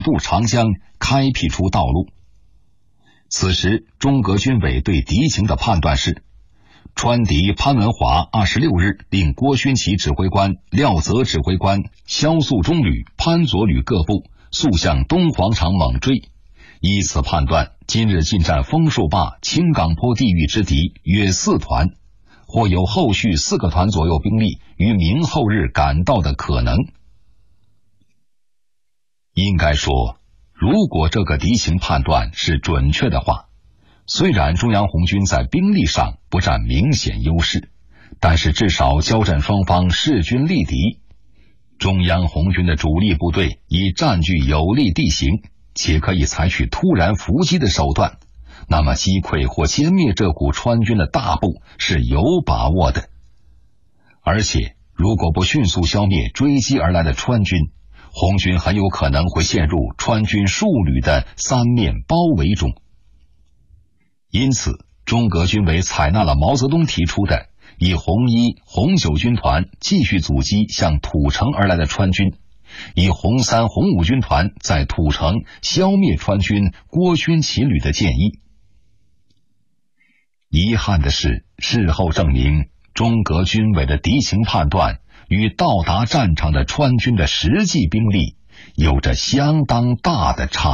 渡长江，开辟出道路。此时中革军委对敌情的判断是，川敌潘文华26日令郭勋祺指挥官、廖泽指挥官、萧肃中旅、潘左旅各部速向东黄场猛追，依此判断，今日进占枫树坝、青岗坡地域之敌约4团，或有后续4个团左右兵力于明后日赶到的可能。应该说，如果这个敌情判断是准确的话，虽然中央红军在兵力上不占明显优势，但是至少交战双方势均力敌。中央红军的主力部队已占据有利地形，且可以采取突然伏击的手段，那么击溃或歼灭这股川军的大部是有把握的。而且如果不迅速消灭追击而来的川军，红军很有可能会陷入川军数旅的3面包围中。因此中革军委采纳了毛泽东提出的以红1、红9军团继续阻击向土城而来的川军，以红3、红5军团在土城消灭川军郭勋祺旅的建议。遗憾的是，事后证明中革军委的敌情判断与到达战场的川军的实际兵力有着相当大的差距。